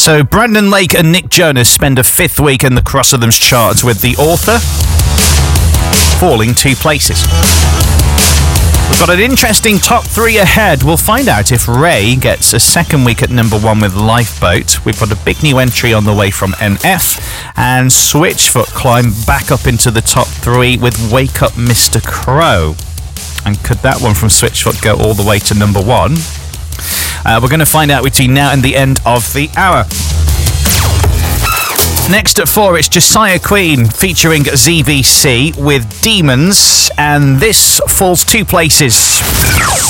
So Brandon Lake and Nick Jonas spend a 5th week in the Cross of Them's charts, with The Author falling 2 places. We've got an interesting top 3 ahead. We'll find out if Ray gets a 2nd week at number 1 with Lifeboat. We've got a big new entry on the way from NF, and Switchfoot climb back up into the top 3 with Wake Up Mr. Crow. And could that one from Switchfoot go all the way to number 1? We're going to find out between now and the end of the hour. Next at 4, it's Josiah Queen featuring ZVC with Demons, and this falls 2 places.